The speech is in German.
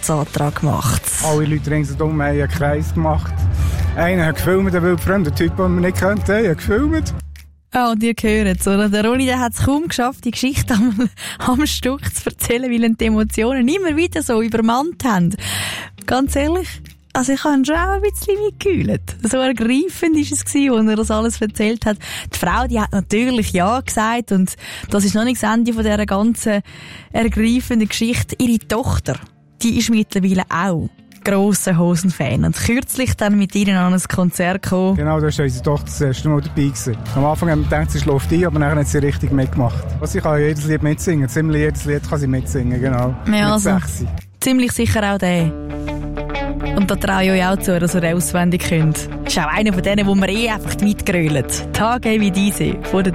Heiratsantrag gemacht. Alle Leute ringsherum haben einen Kreis gemacht. Einer hat gefilmt, der wildfremde Typ, den man nicht kennt, hat gefilmt. Ja, und ihr hört es, oder? Der Ronny, der hat es kaum geschafft, die Geschichte am Stück zu erzählen, weil ihn die Emotionen immer wieder so übermannt haben. Ganz ehrlich, also ich habe ihn schon auch ein bisschen mitgefühlt. So ergreifend war es, als er das alles erzählt hat. Die Frau, die hat natürlich Ja gesagt und das ist noch nicht das Ende von dieser ganzen ergreifenden Geschichte. Ihre Tochter, die ist mittlerweile auch grosser Hosen-Fan und kürzlich dann mit ihnen an ein Konzert gekommen. Genau, da war unsere Tochter das erste Mal dabei gewesen. Am Anfang haben wir gedacht, sie schläft ein, aber dann hat sie richtig mitgemacht. Also sie kann jedes Lied mitsingen, ziemlich jedes Lied kann sie mitsingen, genau. Ja, mit also, 6. ziemlich sicher auch der. Und da traue ich euch auch zu, dass ihr den auswendig könnt. Ist auch einer von denen, wo man einfach mitgrölt. Tage wie diese, von der